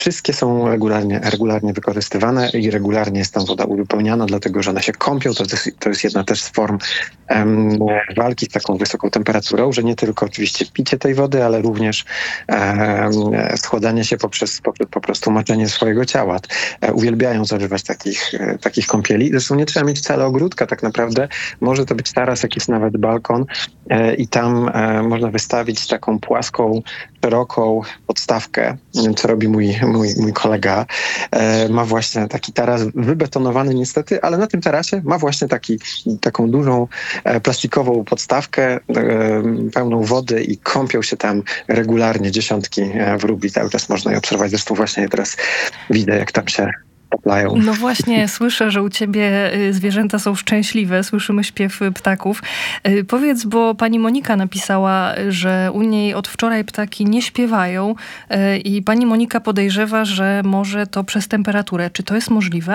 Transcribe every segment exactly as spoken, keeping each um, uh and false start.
Wszystkie są regularnie, regularnie wykorzystywane i regularnie jest tam woda uzupełniana, dlatego że one się kąpią. To jest, to jest jedna też z form um, walki z taką wysoką temperaturą, że nie tylko oczywiście picie tej wody, ale również um, schładzanie się poprzez po, po prostu moczenie swojego ciała. E, uwielbiają zażywać takich, e, takich kąpieli. Zresztą nie trzeba mieć wcale ogródka tak naprawdę. Może to być taras, jakiś nawet balkon e, i tam e, można wystawić taką płaską, szeroką podstawkę, co robi mój, mój, mój kolega. E, ma właśnie taki taras wybetonowany niestety, ale na tym tarasie ma właśnie taki, taką dużą e, plastikową podstawkę e, pełną wody i kąpią się tam regularnie dziesiątki e, wróbli. Cały czas można je obserwować. Zresztą właśnie teraz widzę, jak tam się poplają. No właśnie, słyszę, że u ciebie zwierzęta są szczęśliwe. Słyszymy śpiew ptaków. Powiedz, bo pani Monika napisała, że u niej od wczoraj ptaki nie śpiewają i pani Monika podejrzewa, że może to przez temperaturę. Czy to jest możliwe?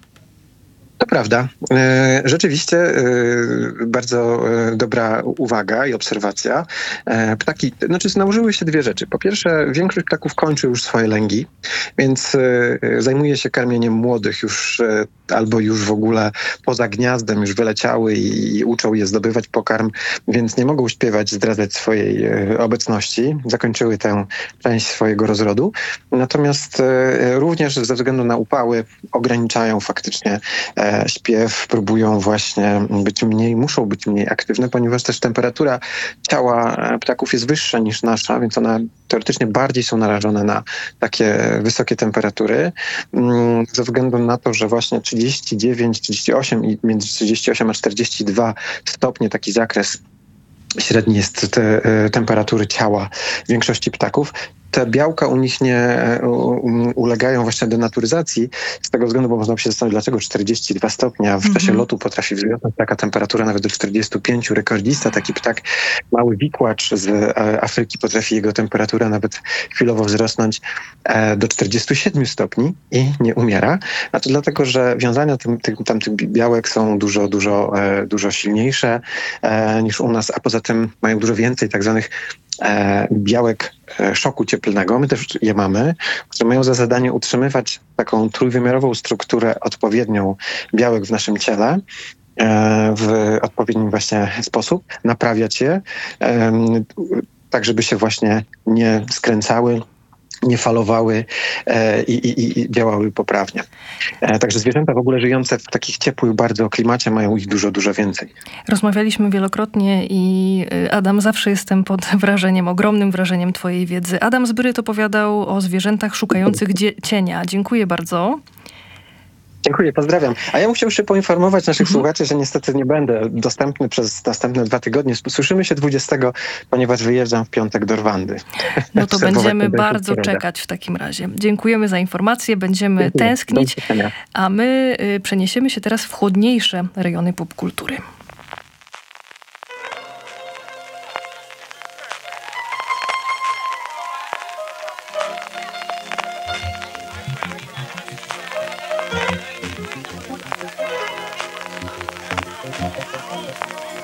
To prawda. Rzeczywiście bardzo dobra uwaga i obserwacja. Ptaki, znaczy nałożyły się dwie rzeczy. Po pierwsze, większość ptaków kończy już swoje lęgi, więc zajmuje się karmieniem młodych już albo już w ogóle poza gniazdem już wyleciały i uczą je zdobywać pokarm, więc nie mogą śpiewać, zdradzać swojej obecności. Zakończyły tę część swojego rozrodu. Natomiast również ze względu na upały ograniczają faktycznie śpiew, próbują właśnie być mniej, muszą być mniej aktywne, ponieważ też temperatura ciała ptaków jest wyższa niż nasza, więc one teoretycznie bardziej są narażone na takie wysokie temperatury, ze względu na to, że właśnie trzydzieści dziewięć, trzydzieści osiem i między trzydzieści osiem a czterdzieści dwa stopnie taki zakres średni jest te temperatury ciała większości ptaków. Te białka u nich nie ulegają właśnie denaturyzacji z tego względu, bo można by się zastanowić, dlaczego czterdzieści dwa stopnie, a w czasie mm-hmm. lotu potrafi wzrosnąć taka temperatura nawet do czterdziestu pięciu. Rekordista, taki ptak, mały wikłacz z Afryki, potrafi jego temperatura nawet chwilowo wzrosnąć do czterdziestu siedmiu stopni i nie umiera. A to dlatego, że wiązania tym, tym, tamtych białek są dużo, dużo, dużo silniejsze niż u nas, a poza tym mają dużo więcej tak zwanych białek szoku cieplnego, my też je mamy, które mają za zadanie utrzymywać taką trójwymiarową strukturę odpowiednią białek w naszym ciele w odpowiedni właśnie sposób, naprawiać je tak, żeby się właśnie nie skręcały, nie falowały e, i, i, i działały poprawnie. E, także zwierzęta w ogóle żyjące w takich ciepłych bardzo klimacie mają ich dużo, dużo więcej. Rozmawialiśmy wielokrotnie i Adam, zawsze jestem pod wrażeniem, ogromnym wrażeniem twojej wiedzy. Adam Zbryt opowiadał o zwierzętach szukających dzie- cienia. Dziękuję bardzo. Dziękuję, pozdrawiam. A ja muszę jeszcze poinformować naszych mhm. słuchaczy, że niestety nie będę dostępny przez następne dwa tygodnie. Słyszymy się dwudziestego, ponieważ wyjeżdżam w piątek do Rwandy. No to będziemy bardzo czekać w takim razie. Dziękujemy za informację, będziemy Dziękuję. tęsknić, a my przeniesiemy się teraz w chłodniejsze rejony popkultury.